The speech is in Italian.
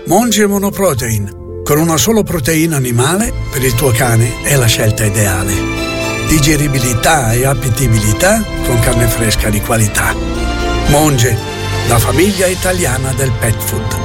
Monge Monoprotein, con una sola proteina animale per il tuo cane è la scelta ideale. Digeribilità e appetibilità con carne fresca di qualità. Monge, la famiglia italiana del pet food.